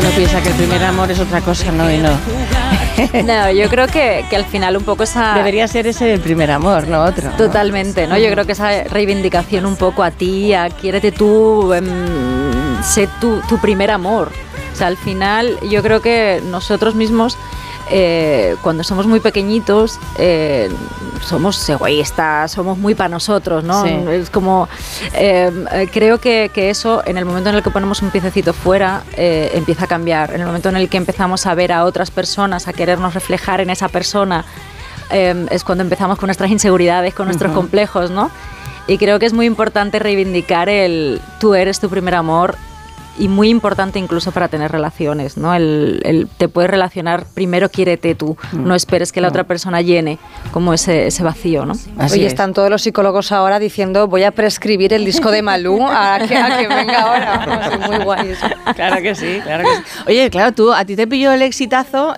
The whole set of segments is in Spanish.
Uno piensa que el primer amor es otra cosa, no, y no. No, yo creo que al final un poco esa... Debería ser ese el primer amor, no otro. Totalmente, ¿no? Yo creo que esa reivindicación un poco a ti, a quiérete tú, sé tu primer amor. O sea, al final yo creo que nosotros mismos, cuando somos muy pequeñitos, somos egoístas, somos muy para nosotros, ¿no? Sí. Es como, creo que eso, en el momento en el que ponemos un piececito fuera, empieza a cambiar. En el momento en el que empezamos a ver a otras personas, a querernos reflejar en esa persona, es cuando empezamos con nuestras inseguridades, con nuestros complejos, ¿no? Y creo que es muy importante reivindicar tú eres tu primer amor. Y muy importante incluso para tener relaciones, ¿no? Te puedes relacionar, primero quiérete tú, no esperes que la otra persona llene como ese vacío, ¿no? Oye, están todos los psicólogos ahora diciendo voy a prescribir el disco de Malú a que venga ahora. Vamos, muy guay eso. Claro que sí, claro que sí. Oye, claro, a ti te pilló el exitazo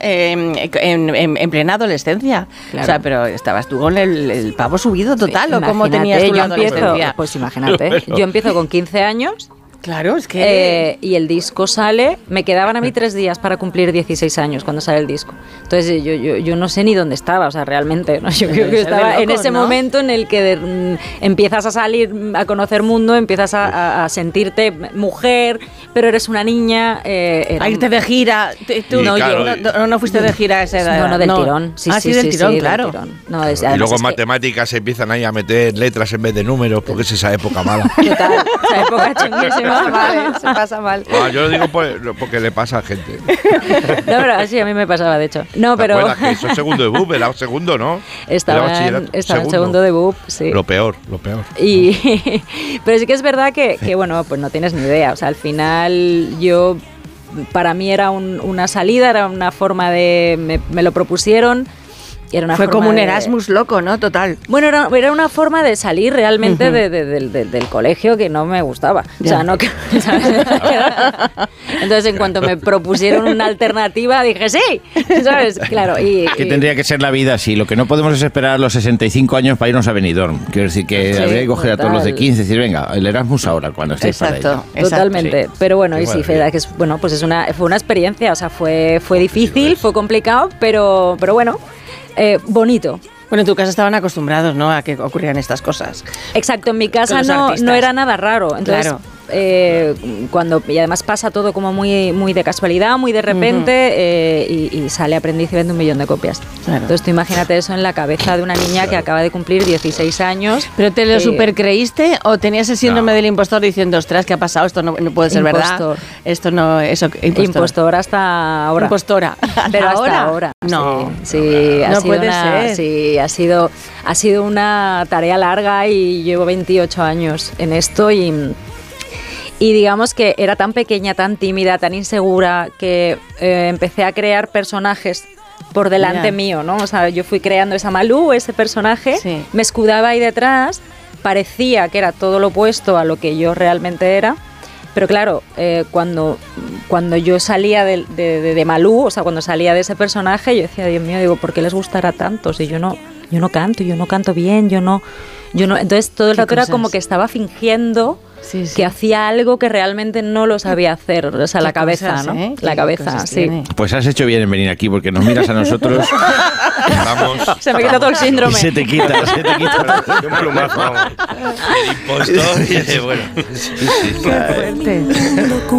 en plena adolescencia. Claro. O sea, pero estabas tú con el pavo subido total, sí, ¿o cómo tenías tú la adolescencia? Pues imagínate, yo empiezo con 15 años. Claro, es que... y el disco sale, me quedaban a mí 3 días para cumplir 16 años cuando sale el disco. Entonces yo no sé ni dónde estaba, o sea, realmente, ¿no? Yo creo que estaba en ese momento en el que empiezas a salir, a conocer mundo, empiezas a sentirte mujer, pero eres una niña. A irte de gira. Tú no fuiste de gira a esa edad. No, del tirón. Sí, del tirón, claro. Del tirón. No, y luego en matemáticas se empiezan ahí a meter letras en vez de números, porque es esa época mala. Total, esa época chunguísima. Se pasa mal. Yo lo digo porque le pasa a gente. No, pero sí, a mí me pasaba, de hecho. No, ¿Te pero... acuerdas que eso es segundo de BUP? Era segundo, ¿no? Estaba en segundo de BUP, sí. Lo peor. Pero sí que es verdad que, bueno, pues no tienes ni idea. O sea, al final para mí era una salida, era una forma de... Me lo propusieron. Fue como un Erasmus loco, ¿no? Total. Bueno, era una forma de salir realmente del colegio que no me gustaba. Ya. O sea, no que... ¿sabes? Entonces, en cuanto me propusieron una alternativa, dije, ¡sí! ¿Sabes? Claro. Que tendría que ser la vida así. Lo que no podemos es esperar a los 65 años para irnos a Benidorm. Quiero decir que habría que coger a todos los de 15 y decir, venga, el Erasmus ahora, cuando estéis para ello. Totalmente. Sí. Pero bueno, y sí, fue una experiencia. O sea, fue difícil, fue complicado, pero bueno... bonito. Bueno, en tu casa estaban acostumbrados, ¿no?, a que ocurrieran estas cosas. Exacto, en mi casa no era nada raro. Entonces, claro. Y además pasa todo como muy, muy de casualidad, muy de repente, y sale Aprendiz y vende 1 millón de copias. Claro. Entonces tú imagínate eso en la cabeza de una niña que acaba de cumplir 16 años. ¿Pero te lo supercreíste o tenías el síndrome del impostor diciendo, ostras, ¿qué ha pasado? Esto no puede ser verdad. Esto no, eso, impostor hasta ahora. Impostora. Pero hasta ahora. No. Sí, no puede ser. Sí, ha sido una tarea larga y llevo 28 años en esto y digamos que era tan pequeña, tan tímida, tan insegura que empecé a crear personajes por delante mío, ¿no? O sea, yo fui creando esa Malú, ese personaje, me escudaba ahí detrás, parecía que era todo lo opuesto a lo que yo realmente era, pero claro, cuando yo salía de Malú, o sea, cuando salía de ese personaje, yo decía, Dios mío, ¿por qué les gustará tanto? Si yo no canto bien, yo no. Entonces todo el rato era como que estaba fingiendo que hacía algo que realmente no lo sabía hacer. O sea, la cabeza, cosas, ¿no? La cabeza, sí. Tiene. Pues has hecho bien en venir aquí, porque nos miras a nosotros. Se me quita todo el síndrome. Y se te quita. Un plumazo. El impostor y bueno. Qué fuerte.